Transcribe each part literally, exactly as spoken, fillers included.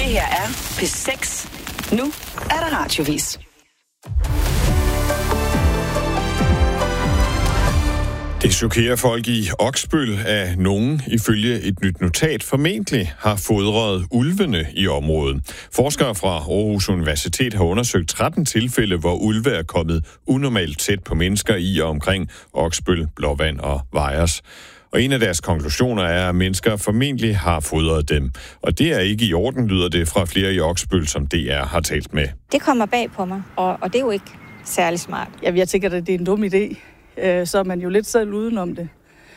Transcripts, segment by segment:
her er P seks. Nu er der radiovis. Det chokerer folk i Oksbøl, at nogen ifølge et nyt notat formentlig har fodret ulvene i området. Forskere fra Aarhus Universitet har undersøgt tretten tilfælde, hvor ulve er kommet unormalt tæt på mennesker i og omkring Oksbøl, Blåvand og Vejers. Og en af deres konklusioner er, at mennesker formentlig har fodret dem. Og det er ikke i orden, lyder det fra flere i Oksbøl, som D R har talt med. Det kommer bag på mig, og, og det er jo ikke særlig smart. Ja, jeg tænker, at det er en dum idé. Så er man jo lidt selv udenom det.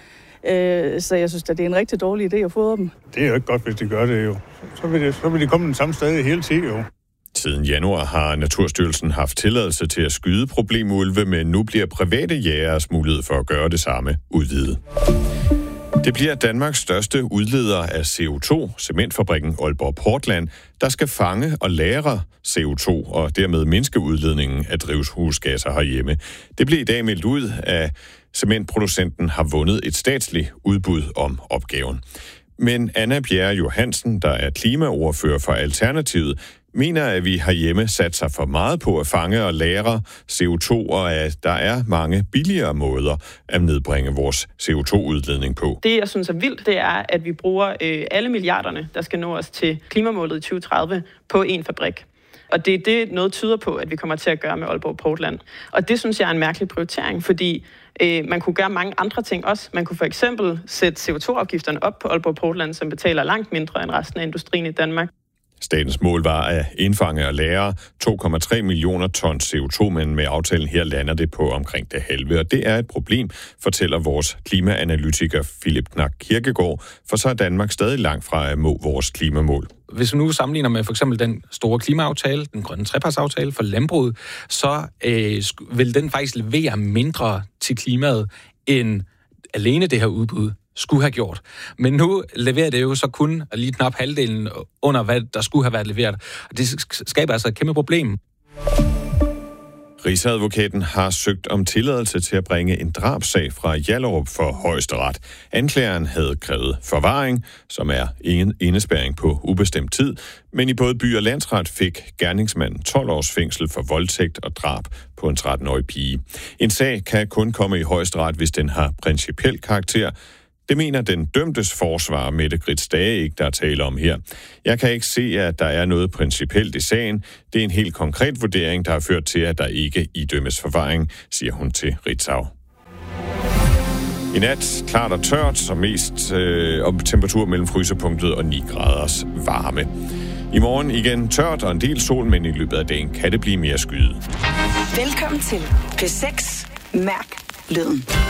Så jeg synes, at det er en rigtig dårlig idé at fodre dem. Det er jo ikke godt, hvis de gør det jo. Så vil det, så vil de komme den samme sted hele tiden jo. Siden januar har Naturstyrelsen haft tilladelse til at skyde problemulve, men nu bliver private jægeres mulighed for at gøre det samme udvidet. Det bliver Danmarks største udleder af C O to, cementfabrikken Aalborg Portland, der skal fange og lagre C O to og dermed mindske udledningen af drivhusgasser herhjemme. Det blev i dag meldt ud, at cementproducenten har vundet et statsligt udbud om opgaven. Men Anna Bjerre Johansen, der er klimaordfører for Alternativet, mener, at vi herhjemme satser for meget på at fange og lagre C O to, og at der er mange billigere måder at nedbringe vores C O to udledning på. Det, jeg synes er vildt, det er, at vi bruger øh, alle milliarderne, der skal nå os til klimamålet i tyve tredive, på én fabrik. Og det er det, noget tyder på, at vi kommer til at gøre med Aalborg Portland. Og det synes jeg er en mærkelig prioritering, fordi øh, man kunne gøre mange andre ting også. Man kunne for eksempel sætte C O to afgifterne op på Aalborg Portland, som betaler langt mindre end resten af industrien i Danmark. Statens mål var at indfange og lagre to komma tre millioner ton C O to, men med aftalen her lander det på omkring det halve. Og det er et problem, fortæller vores klimaanalytiker Philip Knak Kirkegaard, for så er Danmark stadig langt fra at nå vores klimamål. Hvis vi nu sammenligner med for eksempel den store klimaaftale, den grønne trepartsaftale for landbruget, så øh, vil den faktisk levere mindre til klimaet end alene det her udbud skulle have gjort. Men nu leverer det jo så kun lige knap halvdelen under, hvad der skulle have været leveret. Og det skaber altså et kæmpe problem. Rigsadvokaten har søgt om tilladelse til at bringe en drabsag fra Hjallerup for Højesteret. Anklageren havde krævet forvaring, som er ingen indespærring på ubestemt tid, men i både by og landsret fik gerningsmanden tolv års fængsel for voldtægt og drab på en tretten-årig pige. En sag kan kun komme i Højesteret, hvis den har principiel karakter. Det mener den dømtes forsvar, Mette Grits Dage, ikke, der er tale om her. Jeg kan ikke se, at der er noget principielt i sagen. Det er en helt konkret vurdering, der har ført til, at der ikke idømmes forvaring, siger hun til Ritzau. I nat klart og tørt, som mest øh, om temperatur mellem frysepunktet og ni graders varme. I morgen igen tørt og en del sol, men i løbet af dagen kan det blive mere skyet. Velkommen til P seks. Mærk lyden.